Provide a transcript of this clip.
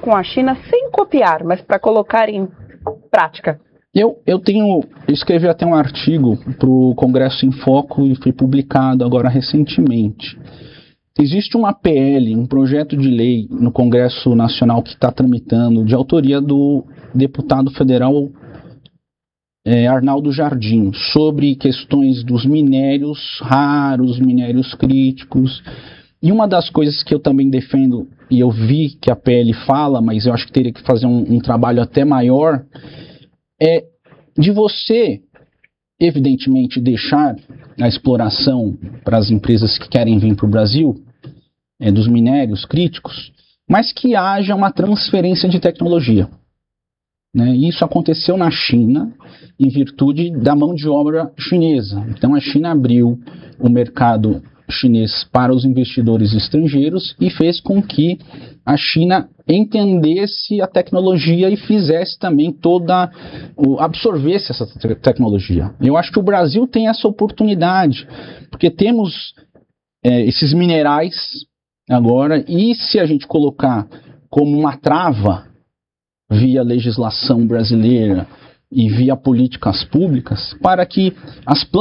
com a China sem copiar, mas para colocar em prática? Eu escrevi até um artigo para o Congresso em Foco e foi publicado agora recentemente. Existe uma PL, um projeto de lei no Congresso Nacional que está tramitando, de autoria do deputado federal Arnaldo Jardim, sobre questões dos minérios raros, minérios críticos. E uma das coisas que eu também defendo, e eu vi que a PL fala, mas eu acho que teria que fazer um trabalho até maior, é de você, evidentemente, deixar a exploração para as empresas que querem vir para o Brasil, dos minérios críticos, mas que haja uma transferência de tecnologia. Né? Isso aconteceu na China em virtude da mão de obra chinesa. Então a China abriu o mercado chinês para os investidores estrangeiros e fez com que a China entendesse a tecnologia e fizesse também absorvesse essa tecnologia. Eu acho que o Brasil tem essa oportunidade, porque temos esses minerais agora, e se a gente colocar como uma trava via legislação brasileira e via políticas públicas para que as